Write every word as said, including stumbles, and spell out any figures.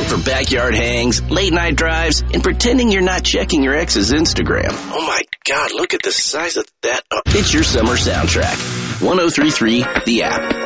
Perfect for backyard hangs, late night drives, and pretending you're not checking your ex's Instagram. Oh my God, look at the size of that. Oh, it's your summer soundtrack. one oh three point three, The App.